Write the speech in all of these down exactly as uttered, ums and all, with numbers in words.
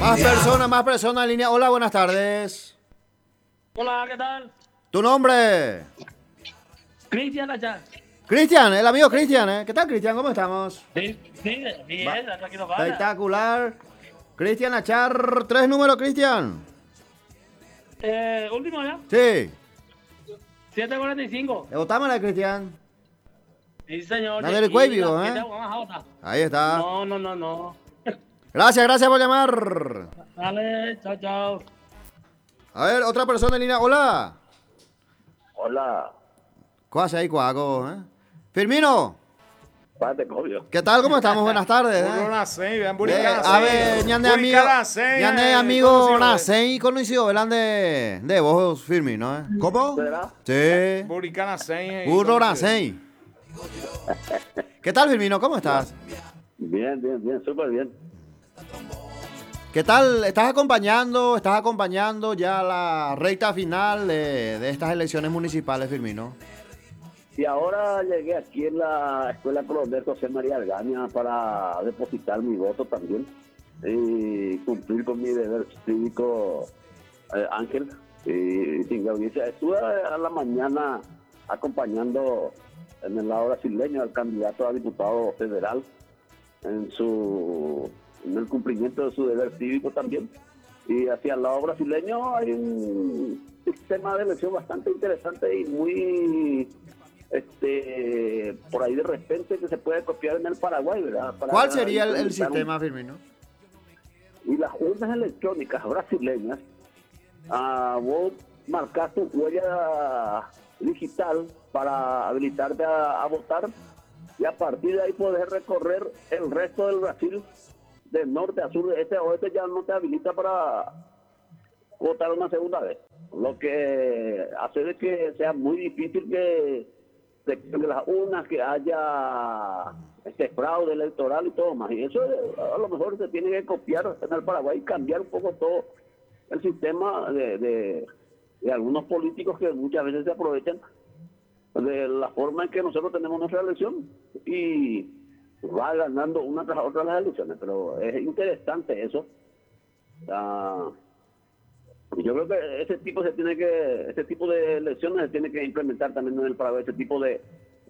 Más personas, más personas en línea. Hola, buenas tardes. Hola, ¿qué tal? ¿Tu nombre? Cristian allá. Cristian, el amigo Cristian, ¿eh? ¿Qué tal, Cristian? ¿Cómo estamos? Sí, sí, bien, Va. aquí no falla. Espectacular. Cristian Achar, tres números, Cristian. Eh, último ya, Sí. siete cuarenta y cinco. Devotámosla, Cristian. Sí, señor. Dale el Y cuello, la ¿eh? siete más alta. Ahí está. No, no, no, no. Gracias, gracias por llamar. Dale, chao, chao. A ver, otra persona en línea. Hola. Hola, ¿Qué hace ahí, cuaco? ¿Eh? Firmino, padre Cobio. ¿qué tal? ¿Cómo estamos? Buenas tardes. Burro ¿eh? nascem, vean Eh, Buricá a ver, ñande amigo, ñande amigo Nacen conocido, ¿verdad? De, de vos, Firmino, ¿eh? ¿Cómo? ¿Será? Sí. Buricá nascem. Burro Nacen. ¿Qué tal, Firmino? ¿Cómo estás? Bien, bien, bien, súper bien. ¿Qué tal? ¿Estás acompañando, estás acompañando ya la recta final de, de estas elecciones municipales, Firmino? Y ahora llegué aquí en la Escuela Coronel José María Argaña para depositar mi voto también y cumplir con mi deber cívico, eh, Ángel. Y sin audiencia, estuve a la mañana acompañando en el lado brasileño al candidato a diputado federal en su en el cumplimiento de su deber cívico también. Y hacia el lado brasileño hay un sistema de elección bastante interesante y muy este por ahí de repente que se puede copiar en el Paraguay, ¿verdad? Para ¿Cuál sería el, el implementar un- sistema, Firmino? Y las urnas electrónicas brasileñas, ah, vos marcas tu huella digital para habilitarte a, a votar y a partir de ahí podés recorrer el resto del Brasil de norte a sur, de este a oeste, ya no te habilita para votar una segunda vez. Lo que hace de que sea muy difícil que, de que las urnas, que haya este fraude electoral y todo más. Y eso eh, a lo mejor se tiene que copiar en el Paraguay y cambiar un poco todo el sistema de, de, de algunos políticos que muchas veces se aprovechan de la forma en que nosotros tenemos nuestra elección y va ganando una tras otra las elecciones, pero es interesante eso. Ah, yo creo que ese tipo se tiene que, ese tipo de elecciones se tiene que implementar también en el Paraguay, ese tipo de,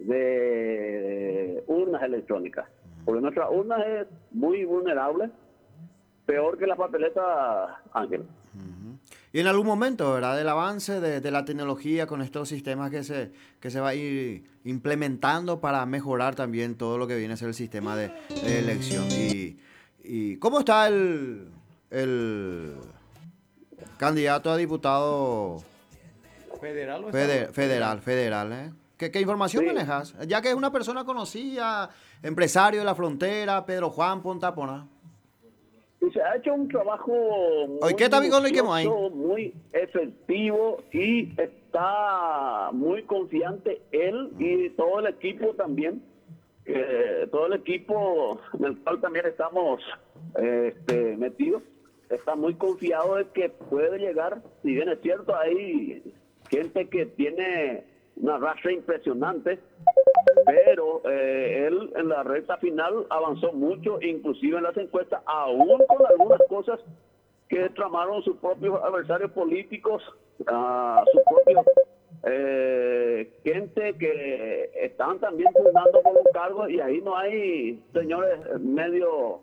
de urnas electrónicas, porque nuestra urna es muy vulnerable, peor que la papeleta, Ángel. Y en algún momento, ¿verdad? Del avance de, de la tecnología con estos sistemas que se, que se va a ir implementando para mejorar también todo lo que viene a ser el sistema de, de elección. Y, y ¿cómo está el, el candidato a diputado Federal o fede- estatal? federal, federal, ¿eh? ¿Qué, qué información Sí. manejas? Ya que es una persona conocida, empresario de la frontera, Pedro Juan Pontapona. Y se ha hecho un trabajo muy, Oye, ¿qué tal, Amigo? ¿Qué más hay? minucioso, muy efectivo y está muy confiante él y todo el equipo también, eh, todo el equipo en el cual también estamos eh, este, metidos, está muy confiado de que puede llegar. Si bien es cierto, hay gente que tiene una racha impresionante, pero eh, él en la recta final avanzó mucho, inclusive en las encuestas, aún con algunas cosas que tramaron sus propios adversarios políticos, uh, sus propios eh, gente que están también jugando por los cargos, y ahí no hay, señores, medio,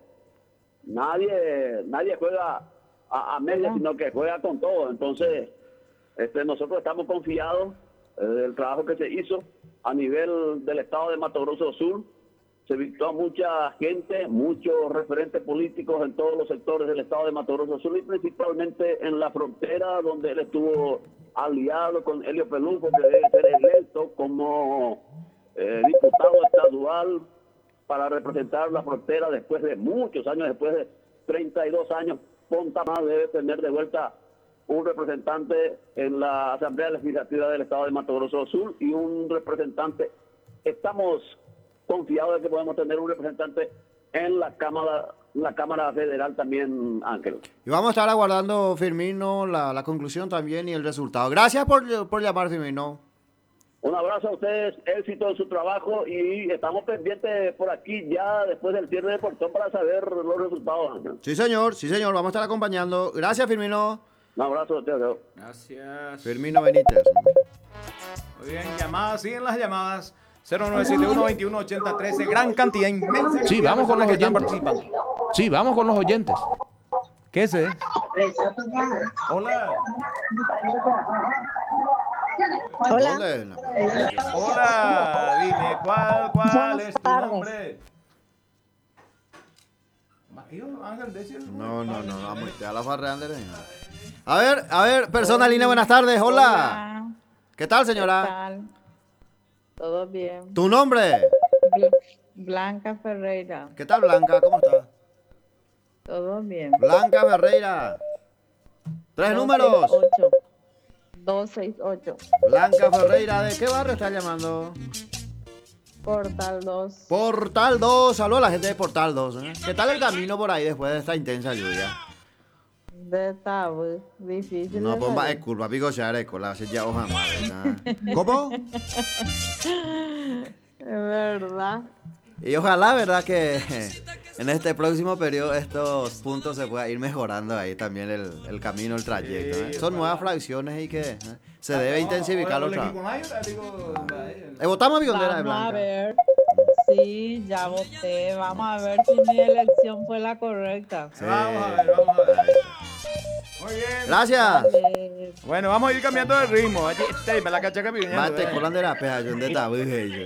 nadie nadie juega a, a media, sino que juega con todo. Entonces, este, nosotros estamos confiados eh, del trabajo que se hizo a nivel del estado de Mato Grosso do Sul. Se visitó a mucha gente, muchos referentes políticos en todos los sectores del estado de Mato Grosso do Sul y principalmente en la frontera, donde él estuvo aliado con Helio Peluco, que debe ser electo como eh, diputado estadual para representar la frontera después de muchos años, después de treinta y dos años. Pontapona debe tener de vuelta un representante en la Asamblea Legislativa del Estado de Mato Grosso do Sul y un representante, estamos confiados de que podemos tener un representante en la Cámara la Cámara Federal también, Ángel. Y vamos a estar aguardando, Firmino, la, la conclusión también y el resultado. Gracias por, por llamar, Firmino. Un abrazo a ustedes, éxito en su trabajo y estamos pendientes por aquí ya después del cierre de portón para saber los resultados, Ángel. Sí, señor, sí, señor, vamos a estar acompañando. Gracias, Firmino. Un abrazo, tío. Gracias. Firmino Benítez. Muy bien, llamadas, siguen las llamadas. cero nueve siete uno, veintiuno ochenta trece, gran cantidad inmensa. Sí, vamos con los que están oyentes. participando. Sí, vamos con los oyentes. ¿Qué es eso? Hola. Hola. ¿Dónde? Hola, dime, ¿cuál, cuál Buenas es tu tardes. nombre? Yo, Ángel, decir- No, no, no, vamos a la farra Ander. A ver, a ver, persona en línea, buenas tardes, hola. ¿Qué tal, ¿Qué señora? tal? ¿Todo bien? ¿Tu nombre? Bl- Blanca Ferreira. ¿Qué tal, Blanca? ¿Cómo estás? ¿Todo bien? Blanca Ferreira. Tres números. doscientos sesenta y ocho. Blanca Ferreira, ¿de qué barrio estás llamando? Portal dos. Portal dos, saludos a la gente de Portal dos. ¿eh? ¿Qué tal el camino por ahí después de esta intensa lluvia? De Tabú. Difícil. No, de pues va, salir. es culpa, pico se haré con la ya hoja madre. ¿Cómo? Es verdad. Y ojalá, verdad, que en este próximo periodo estos puntos se pueda ir mejorando ahí también el, el camino, el trayecto. ¿eh? Son nuevas fracciones y que ¿eh? se debe intensificar los trabajos. Eh, votamos a Biondera de Vamos a Blanca. ver. Sí, ya voté. Vamos a ver si mi elección fue la correcta. Sí. Vamos a ver, vamos a ver. Muy bien. Gracias. Eh, Bueno, vamos a ir cambiando de ritmo. Allí, este, me la cachaca pidiendo. Mate, colan de la peja, yo de tabú.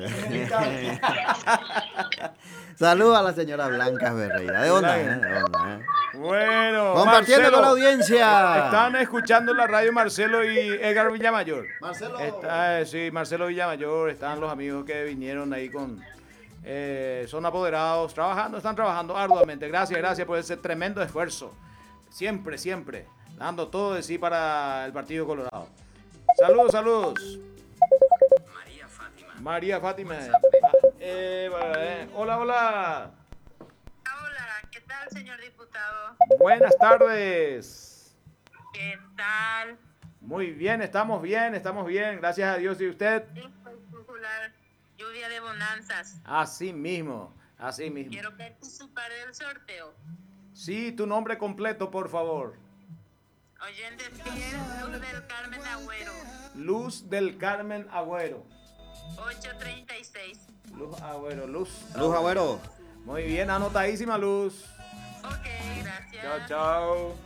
Saludos a la señora Blanca Ferreira. ¿De onda? ¿eh? ¿De onda? ¿eh? Bueno, Compartiendo con la Marcelo, audiencia. Están escuchando la radio Marcelo y Edgar Villamayor. Marcelo. Está, eh, sí, Marcelo Villamayor, están los amigos que vinieron ahí con... eh, son apoderados, trabajando, están trabajando arduamente. Gracias, gracias por ese tremendo esfuerzo. Siempre, siempre, dando todo de sí para el Partido Colorado. Saludos, saludos. María Fátima. María Fátima. Ah, eh, eh, hola, hola. Hola, ¿qué tal, señor diputado? Buenas tardes. ¿Qué tal? Muy bien, estamos bien, estamos bien, gracias a Dios. ¿Y usted? Espectacular. Lluvia de bonanzas. Así mismo, así mismo. Quiero participar del sorteo. Sí, tu nombre completo, por favor. Oyente fiel, Luz del Carmen Agüero. Luz del Carmen Agüero. ochocientos treinta y seis. Luz Agüero, Luz. Luz Agüero. Muy bien, anotadísima, Luz. Ok, gracias. Chao, chao.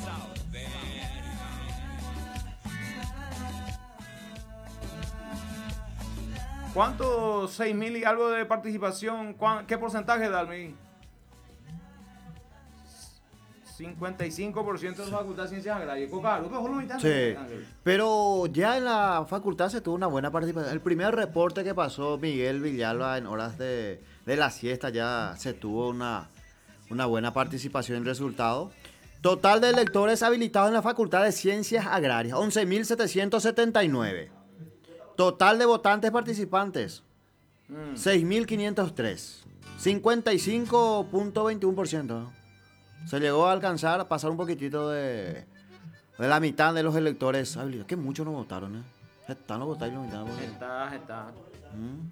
¿Cuánto? ¿Seis mil y algo de participación? ¿Cuán- ¿Qué porcentaje da, Almi? cincuenta y cinco por ciento de la Facultad de Ciencias Agrarias. Coca, ¿lo que vos lo mitad? Sí, pero ya en la facultad se tuvo una buena participación. El primer reporte que pasó Miguel Villalba en horas de, de la siesta ya se tuvo una, una buena participación en resultado. Total de electores habilitados en la Facultad de Ciencias Agrarias, once mil setecientos setenta y nueve. Total de votantes participantes, seis mil quinientos tres. cincuenta y cinco punto veintiuno por ciento. Se llegó a alcanzar, a pasar un poquitito de, de la mitad de los electores habilitados. Que muchos no votaron, ¿eh? Están los votados y la mitad no votaron. Está, está. Mm.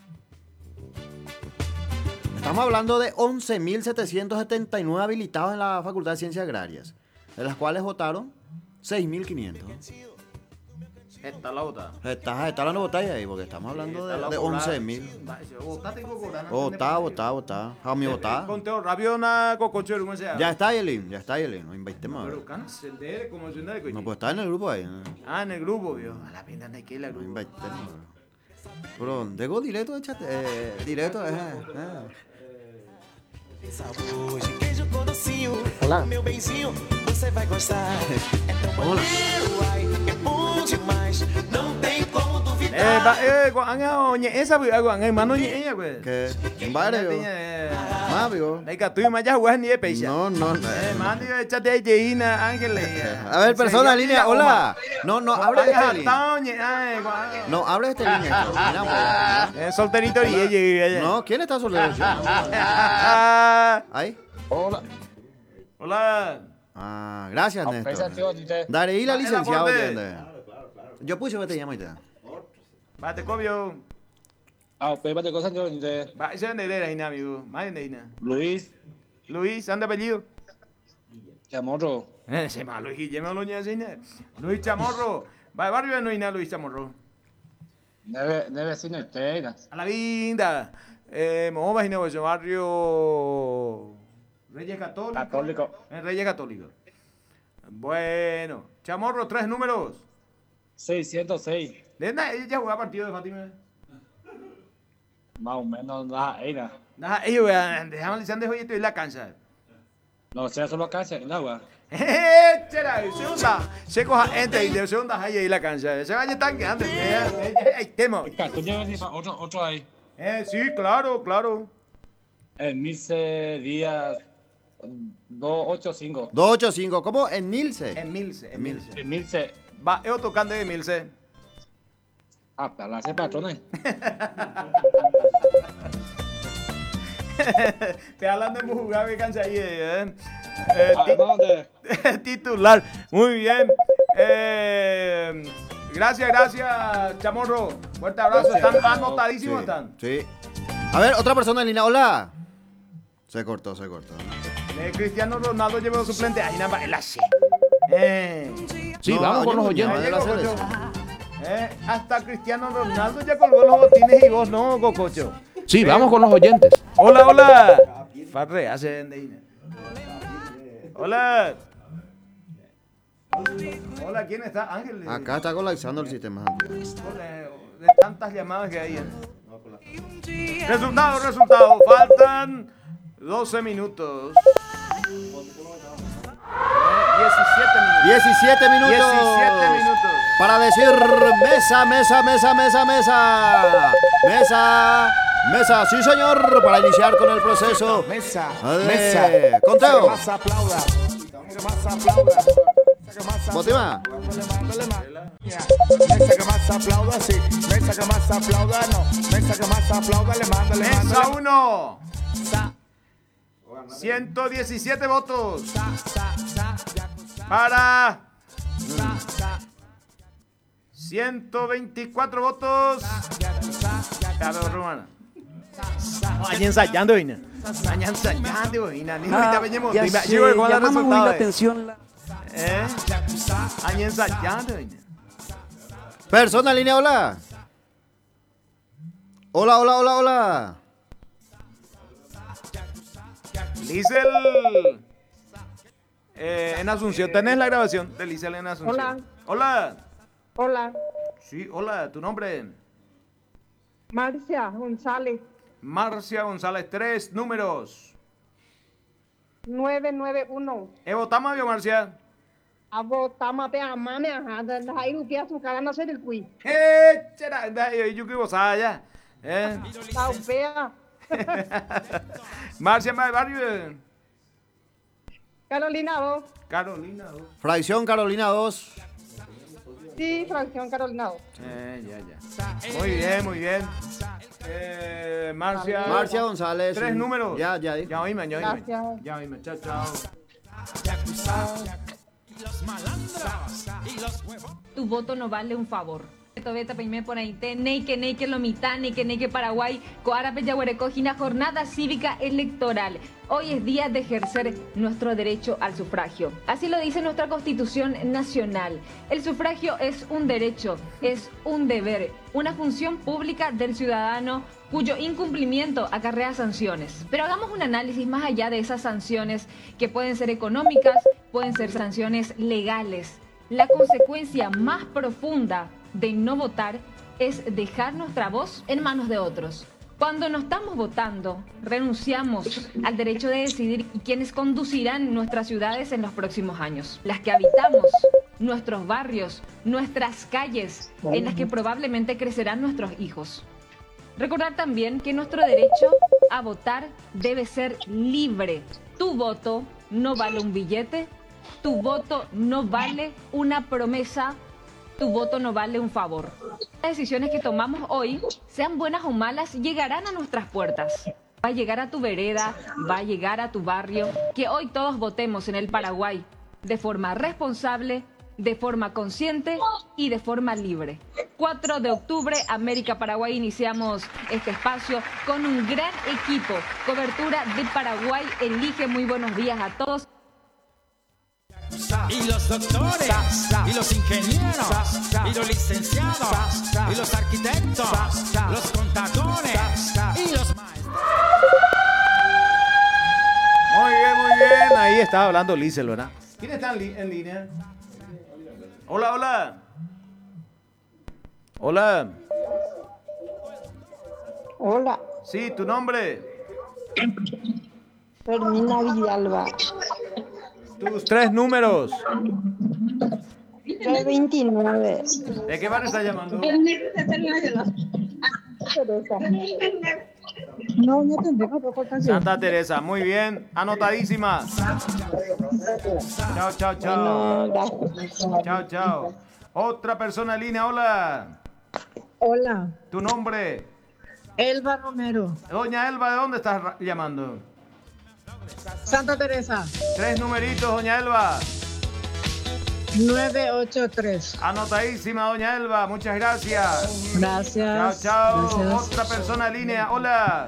Estamos hablando de once mil setecientos setenta y nueve habilitados en la Facultad de Ciencias Agrarias, de las cuales votaron seis mil quinientos. Está la otra. Estás está hablando de votar ahí, porque estamos hablando de, de once mil. Votá, votá, votá. A mi votá. Conteo rápido una cococho de sea. Ya está, Yelin, ya está, Yelin. No invitemos. Pero cancel de como si no de No, pues está en el grupo ahí. No, Ah, en el grupo, vio. A la pinta de que la no grupo. invitemos. Bro, digo directo, échate. Eh, directo, eh. eh. Hoje, queijo com docinho. Olá. Meu benzinho, você vai gostar. É tão Olá. maneiro, ai, é bom demais. Não tem como duvidar. Eh, ba, eh, con ang nhẹ esa bữa con ang mano nhẹ ya pues. Que, un baile, yo. Más, vivo. Đây cả tôi mà ya jugar ni de pecha. No, no, no. Eh, mandi échate ahí Jeina, Ángel. A ver, persona en línea, hola. No, no, abre este línea. línea. No, abre este línea. Mira, pues. Eh, solterito y ella. No, ¿quién está soltero? Ah, Ahí. Hola. hola. Ah, gracias, Pensa Néstor. que eu te Daré y la Ah, el licenciado, aporte. ¿entiendes? Yo puse que te llamo y te da. Bate cobio. Ah, pues bate cosas yo de Va, ese es de Ina, amigo. Más de Ina. Luis Luis, anda apellido. Chamorro. Eh, se llama Luis Guillermo Loña Cine. Luis Chamorro. Va, barrio de Noina, Luis Chamorro. Debe, debe ser entera. A la vinda. Eh, Mojo Bajino, ese barrio. Reyes Católicos. Católico. Eh, Reyes Católicos. Bueno. Chamorro, tres números. seiscientos seis. ¿De dónde ella jugaba partido de Fátima? Más o menos la era. Nada, ellos vean, dejamos Lisandro hoy estoy en la cancha. No sé, solo cancha en agua. Eh, chera, segunda. Se coja gente y de segunda ahí en la cancha. Se vaya tan grande. Hay tema. Tú llevas otro, otro ahí. Eh, sí, claro, claro. El Milce Díaz doscientos ochenta y cinco. doscientos ochenta y cinco. ¿Cómo? En Nilce. En Milce, en Milce. El Milce. Va, yo tocando de Milce. Ah, para hacer patrones. Te hablan de jugar que cancha ahí, eh. Eh, Ah, ti- ¿dónde? titular. Muy bien. Eh, gracias, gracias, Chamorro. Fuerte abrazo. Están anotadísimos, Sí, están. sí. A ver, otra persona en línea. Hola. Se cortó, se cortó. Eh, Cristiano Ronaldo llevó suplente. Ahí nada más, el H. Eh. Sí, No, vamos con oye, los Muñoz, oyentes. de la Cococho. selección. Eh, hasta Cristiano Ronaldo ya colgó los botines y vos no, Cococho. Sí, vamos con los oyentes. Hola, hola. Farre, hace Hola. Hola, ¿quién está? Ángel. Acá está colapsando el sistema. Hola, de tantas llamadas que hay. ¿eh? Resultado, resultado. Faltan doce minutos. Eh, diecisiete diecisiete minutos. minutos. diecisiete minutos. Para decir mesa, mesa, mesa, mesa, mesa. Mesa, mesa. Sí, señor. Para iniciar con el proceso. Mesa, de mesa. conteo. Que más aplauda. Que más aplauda. Que más aplauda. Motiva. Mesa que más aplauda, sí. Mesa que más aplauda, no. Mesa que más aplauda, le mando, le mando. Mesa uno. ciento diecisiete votos. Para. ciento veinticuatro votos. Claro, Romana. Aña ensayando, Ina. Aña ensayando, Ina. Ni ahorita veníamos. Ya Dime, sé, chico, ¿cuál es el llama muy resultado? la eh? atención. la- ¿Eh? Aña ensayando, Ina. Persona en línea, hola. Hola, hola, hola, hola. Liesel. Eh, en Asunción. ¿Tenés la grabación de Liesel en Asunción? Hola. Hola. Hola, Sí, hola. ¿Tu nombre? Marcia González, Marcia González. Tres números. nueve nueve uno. ¿Evo Tamavio, Marcia? Abo tama pe amame ajá, da hai rupia su cara no ser el cui. ¡Eh! Chera, da, yo, yo que vos allá. ¿Eh? Tau pea. Marcia, más de barrio. eh. Carolina vos. Carolina. ¿no? Fracción Carolina dos. Sí, fracción Carolina vos. Eh, ya, ya. Muy bien, muy bien. Eh, Marcia. Marcia González. Tres un- números. Ya, ya. di. Ya oíme, ya oíme. Gracias. Ya oíme. Chao, chao. Tu voto no vale un favor. Tobeta peime por ahí, te neike neike lo mitad, neike neike Paraguay, coara peyahuarecojina jornada cívica electoral. Hoy es día de ejercer nuestro derecho al sufragio. Así lo dice nuestra Constitución Nacional. El sufragio es un derecho, es un deber, una función pública del ciudadano cuyo incumplimiento acarrea sanciones. Pero hagamos un análisis más allá de esas sanciones que pueden ser económicas, pueden ser sanciones legales. La consecuencia más profunda de no votar es dejar nuestra voz en manos de otros. Cuando no estamos votando, renunciamos al derecho de decidir quiénes conducirán nuestras ciudades en los próximos años. Las que habitamos, nuestros barrios, nuestras calles, en las que probablemente crecerán nuestros hijos. Recordar también que nuestro derecho a votar debe ser libre. Tu voto no vale un billete, tu voto no vale una promesa, tu voto no vale un favor. Las decisiones que tomamos hoy, sean buenas o malas, llegarán a nuestras puertas. Va a llegar a tu vereda, va a llegar a tu barrio. Que hoy todos votemos en el Paraguay de forma responsable, de forma consciente y de forma libre. cuatro de octubre, América Paraguay. Iniciamos este espacio con un gran equipo. Cobertura de Paraguay elige. Muy buenos días a todos. Y los doctores, y los ingenieros, y los licenciados, y los arquitectos, los contadores, y los maestros. Muy bien, muy bien. Ahí estaba hablando Liesel, ¿verdad? ¿Quién está en, li- en línea? Hola, hola. Hola. Hola, Sí, tu nombre. Fermina Villalba. Tus tres números. trescientos veintinueve. ¿De qué barrio estás llamando? Teresa. No, no tendré otra cortación. Santa Teresa, muy bien. Anotadísima. Chao, chao, chao. Bueno, gracias. Chao, chao. Otra persona en línea, hola. Hola, Tu nombre. Elba Romero, Doña Elba, ¿de dónde estás ra- llamando? Santa Teresa, Tres numeritos, doña Elba. nueve ocho tres. Anotadísima, doña Elba. Muchas gracias. Gracias. Chao, chao. Gracias. Otra persona en línea. Hola.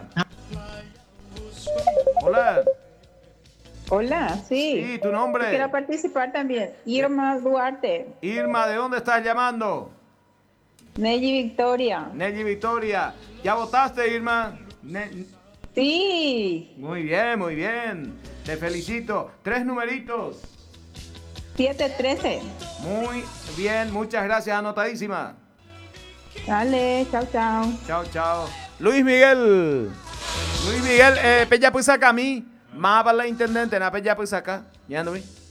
Hola. Hola, sí. Sí, tu nombre. Quiero participar también. Irma Duarte, Irma, ¿de dónde estás llamando? Nelly Victoria. Nelly Victoria. ¿Ya votaste, Irma? Ne- Sí, Muy bien, muy bien. Te felicito. Tres numeritos. siete trece. Muy bien, muchas gracias. Anotadísima. Dale, chao, chao. Chao, chao. Luis Miguel. Luis Miguel, eh, Pella Pusaca a mí. Más para la intendente, na Pella Pusaca. Ya no vi.